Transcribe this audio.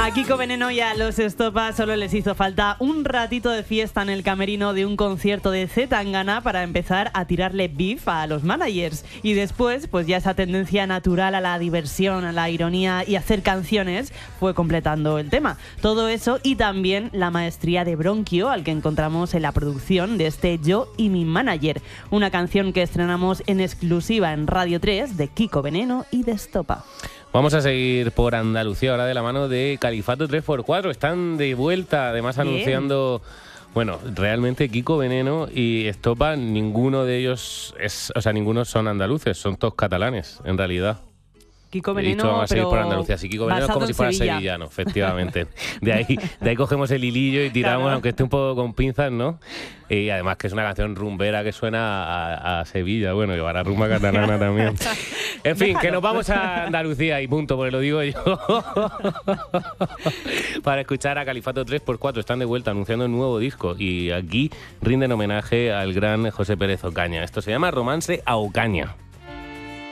A Kiko Veneno y a los Estopa solo les hizo falta un ratito de fiesta en el camerino de un concierto de C. Tangana para empezar a tirarle beef a los managers. Y después, pues ya esa tendencia natural a la diversión, a la ironía y hacer canciones fue completando el tema. Todo eso y también la maestría de Bronquio, al que encontramos en la producción de este Yo y mi manager, una canción que estrenamos en exclusiva en Radio 3 de Kiko Veneno y de Estopa. Vamos a seguir por Andalucía ahora de la mano de Califato 3x4. Están de vuelta, además anunciando... Bueno, realmente Kiko Veneno y Estopa, ninguno de ellos ninguno son andaluces, son todos catalanes, en realidad. Kiko Veneno, vamos a seguir pero por Andalucía. Sí, Kiko Veneno es como si fuera sevillano, efectivamente. De ahí cogemos el hilillo y tiramos, claro, aunque esté un poco con pinzas, ¿no? Y además que es una canción rumbera que suena a Sevilla, bueno, y para rumba catalana también. En fin, que nos vamos a Andalucía y punto, porque lo digo yo. Para escuchar a Califato 3x4, están de vuelta anunciando un nuevo disco y aquí rinden homenaje al gran José Pérez Ocaña. Esto se llama Romance a Ocaña.